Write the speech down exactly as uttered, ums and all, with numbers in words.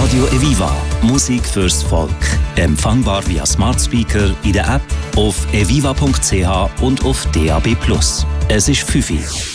Radio Eviva. Musik fürs Volk. Empfangbar via Smart Speaker in der App, auf eviva punkt c h und auf D A B plus. Es ist fünf Uhr.